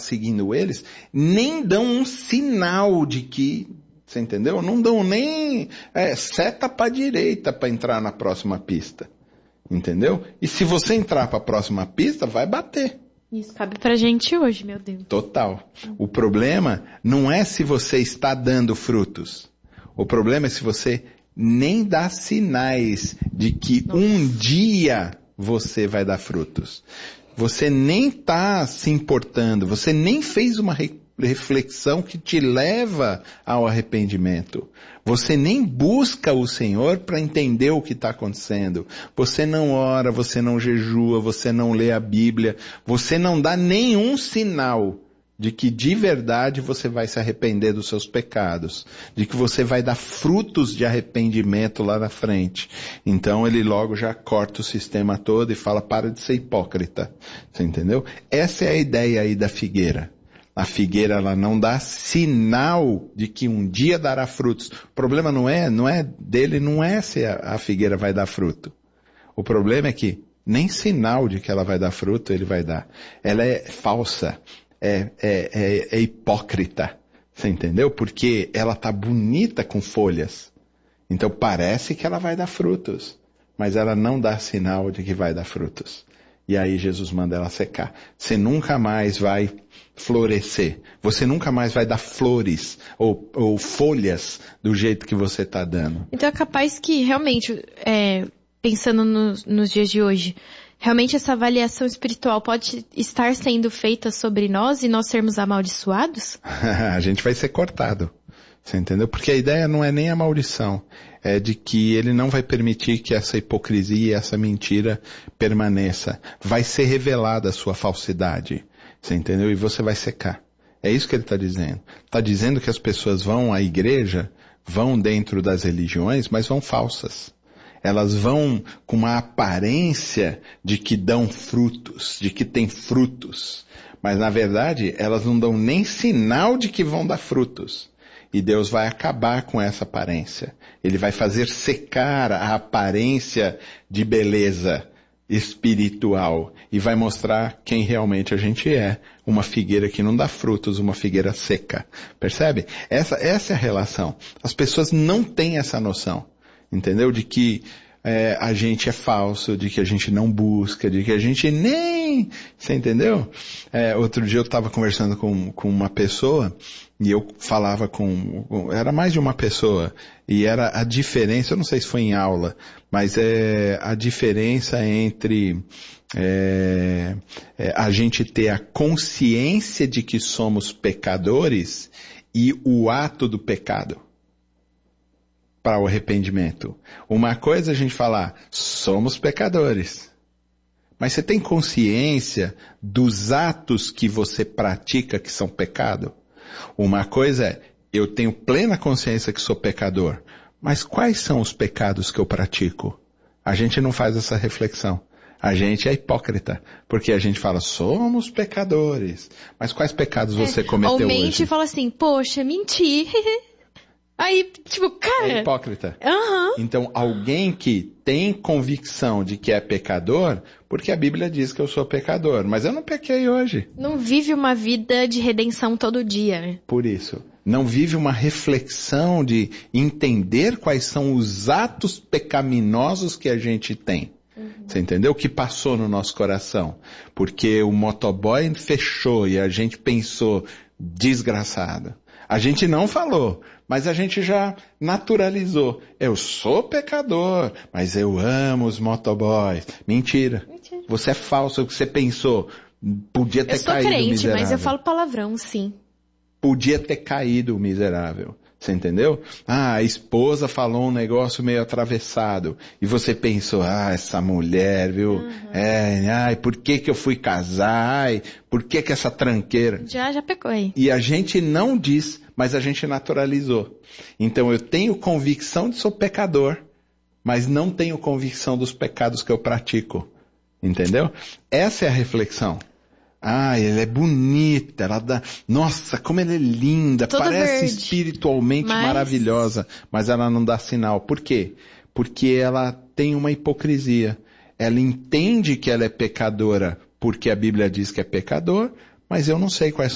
seguindo eles, nem dão um sinal de que, você entendeu? Não dão nem seta para a direita para entrar na próxima pista. Entendeu? E se você entrar para a próxima pista, vai bater. Isso cabe pra gente hoje, meu Deus. Total. O problema não é se você está dando frutos. O problema é se você nem dá sinais de que um dia você vai dar frutos. Você nem está se importando, você nem fez uma reflexão que te leva ao arrependimento. Você nem busca o Senhor para entender o que está acontecendo. Você não ora, você não jejua, você não lê a Bíblia, você não dá nenhum sinal de que de verdade você vai se arrepender dos seus pecados, de que você vai dar frutos de arrependimento lá na frente. Então ele logo já corta o sistema todo e fala, para de ser hipócrita. Você entendeu? Essa é a ideia aí da figueira. A figueira, ela não dá sinal de que um dia dará frutos. O problema não é dele, não é se a figueira vai dar fruto. O problema é que nem sinal de que ela vai dar fruto ele vai dar. Ela é falsa. É hipócrita, você entendeu? Porque ela tá bonita com folhas, então parece que ela vai dar frutos, mas ela não dá sinal de que vai dar frutos. E aí Jesus manda ela secar. Você nunca mais vai florescer, você nunca mais vai dar flores ou folhas do jeito que você tá dando. Então é capaz que realmente, pensando nos dias de hoje, realmente essa avaliação espiritual pode estar sendo feita sobre nós e nós sermos amaldiçoados? A gente vai ser cortado, você entendeu? Porque a ideia não é nem a maldição, é de que ele não vai permitir que essa hipocrisia e essa mentira permaneça. Vai ser revelada a sua falsidade, você entendeu? E você vai secar. É isso que ele está dizendo. Está dizendo que as pessoas vão à igreja, vão dentro das religiões, mas vão falsas. Elas vão com uma aparência de que dão frutos, de que tem frutos. Mas na verdade, elas não dão nem sinal de que vão dar frutos. E Deus vai acabar com essa aparência. Ele vai fazer secar a aparência de beleza espiritual. E vai mostrar quem realmente a gente é. Uma figueira que não dá frutos, uma figueira seca. Percebe? Essa é a relação. As pessoas não têm essa noção. Entendeu? De que a gente é falso, de que a gente não busca, de que a gente nem... Você entendeu? Outro dia eu estava conversando com uma pessoa e eu falava era mais de uma pessoa e era a diferença, eu não sei se foi em aula, mas a diferença entre a gente ter a consciência de que somos pecadores e o ato do pecado para o arrependimento. Uma coisa é a gente falar, somos pecadores. Mas você tem consciência dos atos que você pratica que são pecado? Uma coisa é, eu tenho plena consciência que sou pecador. Mas quais são os pecados que eu pratico? A gente não faz essa reflexão. A gente é hipócrita, porque a gente fala, somos pecadores. Mas quais pecados você cometeu hoje? Ou mente e fala assim, poxa, menti. Aí, tipo, cara... É hipócrita. Uhum. Então, alguém que tem convicção de que é pecador, porque a Bíblia diz que eu sou pecador, mas eu não pequei hoje. Não vive uma vida de redenção todo dia. Por isso. Não vive uma reflexão de entender quais são os atos pecaminosos que a gente tem. Você entendeu? O que passou no nosso coração. Porque o motoboy fechou e a gente pensou, desgraçado. A gente não falou, mas a gente já naturalizou. Eu sou pecador, mas eu amo os motoboys. Mentira. Você é falso, o que você pensou. Podia ter caído crente, miserável. Mas eu falo palavrão, sim. Podia ter caído o miserável. Você entendeu? A esposa falou um negócio meio atravessado. E você pensou, essa mulher, viu? Por que eu fui casar? Por que essa tranqueira? Já pecou aí. E a gente não diz, mas a gente naturalizou. Então eu tenho convicção de sou pecador, mas não tenho convicção dos pecados que eu pratico. Entendeu? Essa é a reflexão. Ela é bonita, ela dá... Nossa, como ela é linda, toda parece verde, espiritualmente maravilhosa, mas ela não dá sinal. Por quê? Porque ela tem uma hipocrisia. Ela entende que ela é pecadora porque a Bíblia diz que é pecador, mas eu não sei quais